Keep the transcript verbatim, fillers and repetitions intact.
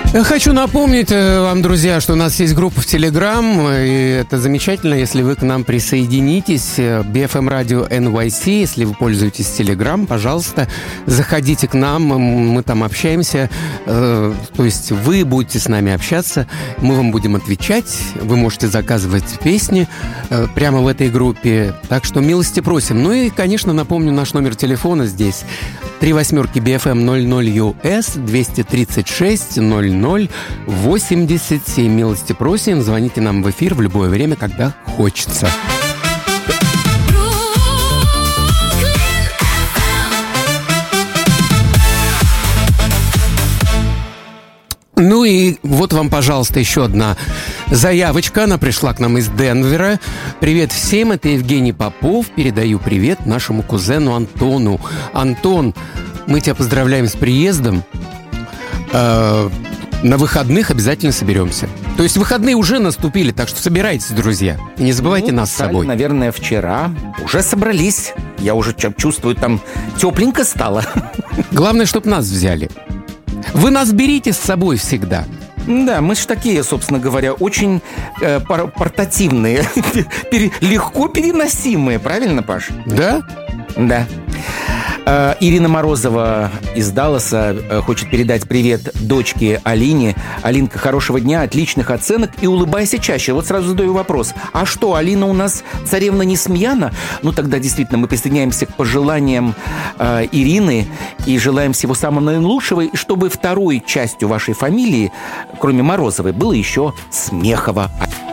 Хочу напомнить вам, друзья, что у нас есть группа в Телеграм, и это замечательно, если вы к нам присоединитесь. би эф эм радио эн вай си, если вы пользуетесь Телеграм, пожалуйста, заходите к нам, мы там общаемся, то есть вы будете с нами общаться, мы вам будем отвечать, вы можете заказывать песни прямо в этой группе, так что милости просим. Ну и, конечно, напомню наш номер телефона здесь. три восьмерки би эф эм ноль ноль ю эс двести тридцать шесть ноль ноль восемьдесят семь. Милости просим, звоните нам в эфир в любое время, когда хочется. Ну и вот вам, пожалуйста, еще одна заявочка. Она пришла к нам из Денвера. Привет всем, это Евгений Попов. Передаю привет нашему кузену Антону. Антон, мы тебя поздравляем с приездом. Э, на выходных обязательно соберемся. То есть выходные уже наступили, так что собирайтесь, друзья. И не забывайте ну, нас с собой. Наверное, вчера уже собрались. Я уже чувствую, там тепленько стало. Главное, чтобы нас взяли. Вы нас берите с собой всегда. Да, мы же такие, собственно говоря, очень э, пор- портативные, легко переносимые, правильно, Паш? Да? Да. Э, Ирина Морозова из Далласа э, хочет передать привет дочке Алине. Алинка, хорошего дня, отличных оценок и улыбайся чаще. Вот сразу задаю вопрос. А что, Алина у нас царевна Несмеяна? Ну, тогда действительно мы присоединяемся к пожеланиям э, Ирины и желаем всего самого наилучшего, и чтобы второй частью вашей фамилии, кроме Морозовой, было еще Смехова.